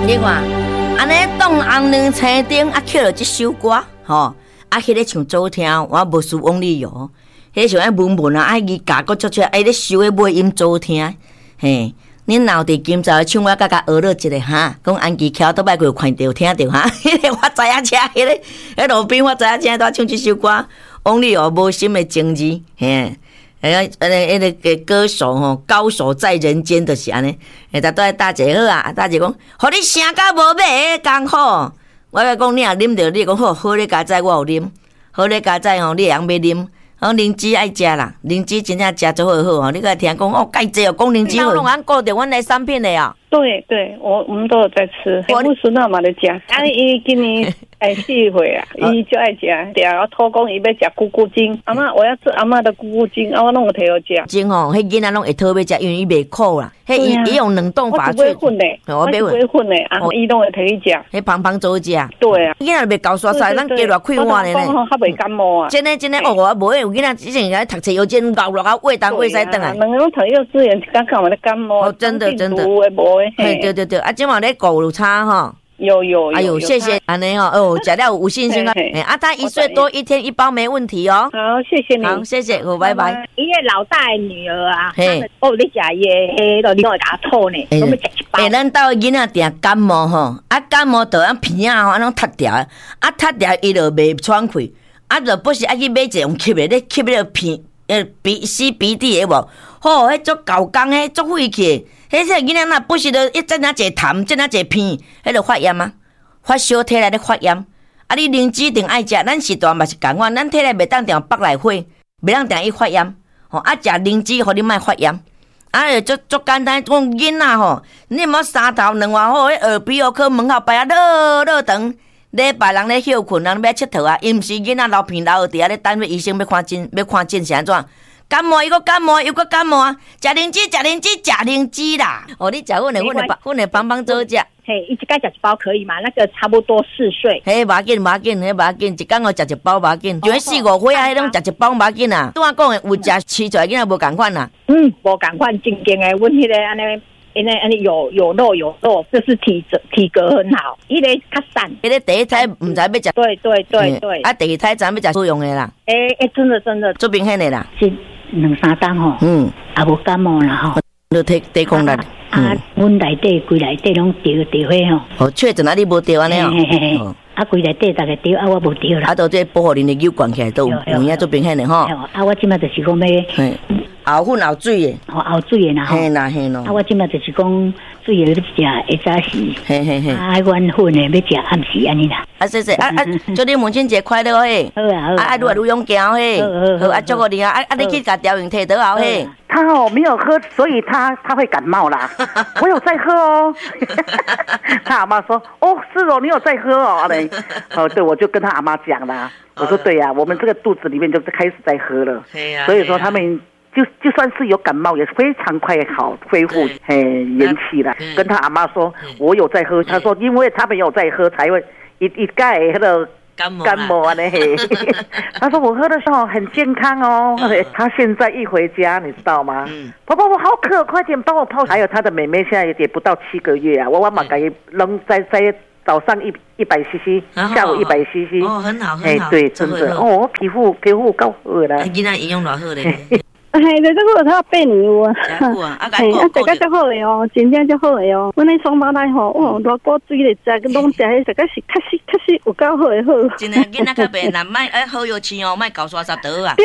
你看，安尼当红娘青灯啊，捡了这首歌，吼，啊，迄个唱走听，我无输往里哟，迄像爱文文啊，爱伊教个做出来，爱咧收个尾音走听，嘿。恁老弟今早唱我，甲学了一个哈，讲安琪桥倒摆过看到听到哈，迄个我知影车，迄路边我知影车，在唱这首歌，往里哦无心的情字，嘿。迄个歌手吼，高手在人间就是安尼。他都爱大姐好啊，大姐讲，互你声甲无尾刚好。我甲讲，你若啉着，你讲好，好咧加载我有啉，好咧加载吼，你会晓要啉。灵芝爱食啦，灵芝真正食做好好哦。你个听讲哦，介济哦，讲灵芝好。拢按顾着阮的产品的哦。 对对，我们都有在吃，我不是那么的食。啊，伊今年4岁啊，伊就爱食。对啊，我偷讲伊要食咕咕精，阿嬷我要吃阿嬷的咕咕精，啊，我拢有摕好食。 精哦，迄囡仔拢会讨要食，因为伊袂苦啦。迄伊用冷冻法做。我不会混嘞，我不会混嘞，啊，伊拢会摕去食。 迄胖胖做食。 对啊。 囡仔袂高刷刷，咱加热开碗的呢。 较袂感冒啊。 真的哦，我无有囡仔之前来读册幼稚园熬落啊，胃东胃西转来。 两个拢读幼稚园，刚刚我的感冒。 哦，真的。对，啊，今晚咧狗有差哈。 有。 哎呦，谢谢安尼哈，哦，食了有信心啊。啊，他1岁多，1天1包没问题哦。 好，谢谢你。 好，谢谢，我拜拜。 伊个老大的女儿啊，哦，你食伊迄个，你会甲吐呢，我们食一包。 咱兜囡仔定感冒吼，啊感冒就按鼻啊吼，安拢塌掉，啊塌掉伊就袂喘气，啊就不是爱去买一种吸的，咧吸那个鼻吸鼻涕的无，吼，迄足搞工，迄足费气。迄个囡仔若不是着一阵仔一痰，阵仔一片，迄着发炎啊，发烧体内咧发炎。啊，你灵芝定爱食，咱时段嘛是共款，咱体内袂当定北来火，袂当定伊发炎。吼，啊食灵芝，互你莫发炎。啊，足简单，讲囡仔吼，你莫3头2外好，迄耳鼻喉科门口摆啊热长，礼拜人咧休困，人要佚佗啊，伊毋是囡仔流鼻流伫遐咧等医生要看诊是安怎？感冒，伊个感冒，又个感冒啊！食灵芝啦！哦，你食阮的棒棒做食。 嘿，一该食一包可以吗？那个差不多4岁。 嘿，无要紧，一工我食一包无要紧。就4、5岁啊，迄种食一包无要紧啊。拄仔讲的有食饲出来囡仔无共款啊。 无共款，正经的，阮迄个安尼。因为有肉，这是体格很好。迄个较散， 迄个第一胎唔知要食。 对。 啊，第二胎知要食素用的啦。 真的， 做明显的啦。 是2-3天吼，也无感冒啦吼。 都抵抗力。 阮内底规内底拢掉血吼。 哦，确诊啊，你无掉安尼哦。 啊，规内底大概掉，啊，我无掉啦。 啊，都这保护恁的油灌起来都有影做明显的吼。 啊，我即摆就是讲要。 熬粉熬水的， 熬水的啦。 嘿啦。 啊，我即摆就是讲水的要食，会早时。 嘿。 啊，阮粉的要食暗时安尼啦。 啊，谢，祝你母亲节快乐嘿！ 好啊。 啊，愈来愈勇敢嘿！好啊，祝福你啊！啊，你去甲调用摕倒后嘿。 他没有喝，所以他会感冒啦。我有在喝哦。他阿妈说：“哦，是哦，你有在喝哦。”对，我就跟他阿妈讲啦。我说：“对呀，我们这个肚子里面就开始在喝了。”所以说他们。就算是有感冒，也非常快好恢复，元气了。跟他阿妈说，我有在喝。他说，因为他们有在喝，才会一盖那个感冒啊嘿。他说我喝的时候很健康哦。他现在一回家，你知道吗？婆婆我好渴，快点帮我泡。还有他的妹妹现在也不到7个月啊，我马给扔在早上100cc， 下午100cc。 哦，很好。 对，真的哦，皮肤够好啦。 囡仔营养偌好咧。 这个他背你啊，这个就好的哦，真正就好的哦。阮那双胞胎吼，偌果水咧食，拢食迄这个是确实有够好的好。 真的囡仔较白，若莫好药吃哦，莫搞刷沙刀啊。 对，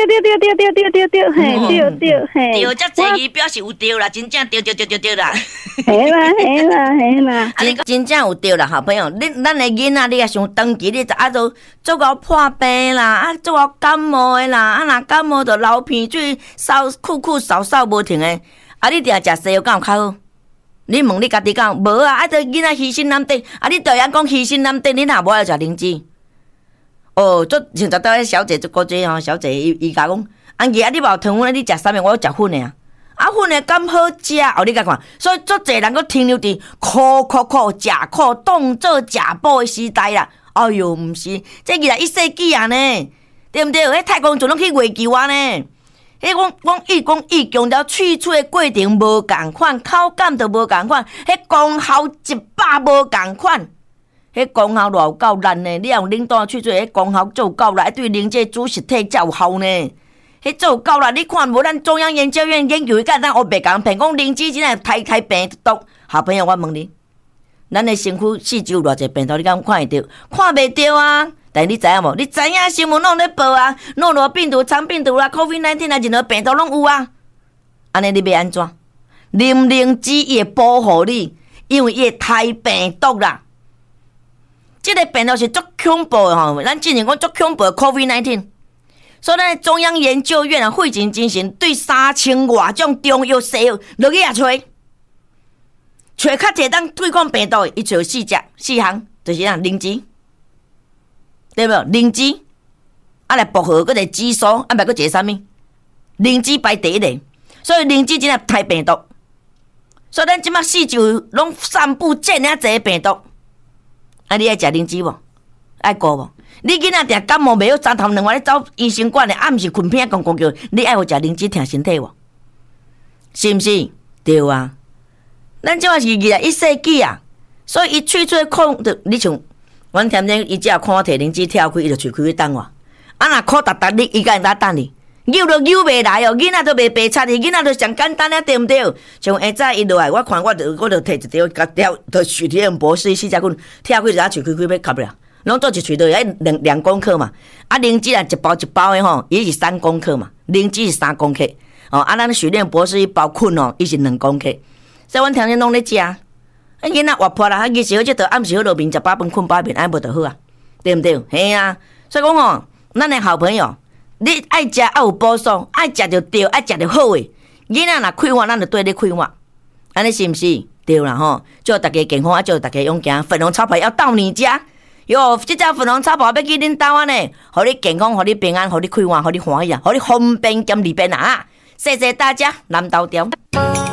嘿， 对，这这伊表示有对啦，真正对啦。 嘿啦。 真正有对啦，好朋友，咱的囡仔你也想长期你就做到破病啦，做到感冒的啦，若感冒就流鼻水。酷扫无停的，啊！你定食西药敢有较好？你问你家己讲，无啊！啊，这囡仔牺牲难得，啊！你对人讲牺牲难得，你若无爱食灵芝？哦，做像昨迄小姐做过这吼，小姐伊甲讲，安琪啊，你无糖粉，你食啥物？我食粉的啊！啊，粉的敢好食？哦，你甲看，所以足侪人佫停留伫苦食苦当做食补的时代啦。哎哟，毋是，这21世纪啊呢，对毋对？迄太空船拢去月球啊呢。 讲伊强调萃取的过程无共款，口感都无共款，迄功效100无共款。迄功效偌有够力呢？你用冷冻萃取，迄功效足有够力，对人这主实体才有效呢。迄足有够力，你看无？咱中央研究院研究甲咱黑白讲骗讲灵芝真系太病毒。好朋友，我问你，咱的身躯四周有偌济病毒，你敢看会到？看袂到啊！但是你知影无？你知影新闻拢咧报啊，诺罗病毒、肠病毒啦、COVID-19 啊，任何病毒拢有啊。安尼你要安怎？啉灵芝伊会保护你，因为伊会太病毒啦。这个病毒是足恐怖的吼，咱之前讲足恐怖的 COVID-19， 所以咱中央研究院啊费尽精神，对3000多种中药西药落去找较侪当对抗病毒的，伊找4项，就是啥灵芝，对无？灵芝，来薄荷，搁一个紫苏，袂搁一个啥物？灵芝排第一个，所以灵芝真系太病毒，所以咱即马四周拢散布这尔侪病毒。你爱食灵芝无？爱顾无？你囡仔定感冒袂晓，3头2晚咧走医生馆咧，暗时困偏讲叫，你爱有食灵芝挺身体无？是毋是？对啊。咱即马是21世纪啊，所以伊喙控着，你像阮听听，伊只要看我摕灵芝跳开，伊就喙开去等我。若靠逐你，伊敢会等你？扭都扭袂来哦，囡仔都袂白擦的，囡仔都上简单啊，对毋对？像下早伊落来，我看我就摕一条甲条，就许天博士4只棍跳开，就喙开要卡不了，拢做一喙都要2公克嘛。灵芝啊，一包一包的吼，伊是3公克嘛，灵芝是3公克哦。咱许天博士一包捆哦，伊是2公克，所以阮听天拢咧食。囡仔活泼啦，日时好即着暗时好落眠，食饱饭困饱眠，安无就好啊，对毋对？嘿啊，所以讲吼，咱的好朋友。你爱食爱有补素，爱食就对，爱食就好诶。囡仔若快活，咱就对你快活，安尼是毋是？对啦吼，祝大家健康，祝大家勇敢。粉红超跑要到你家，哟，这只粉红超跑要去恁兜啊呢，互你健康，互你平安，互你快活，互你欢喜啊，互你方便兼利便啊！谢谢大家，南投中。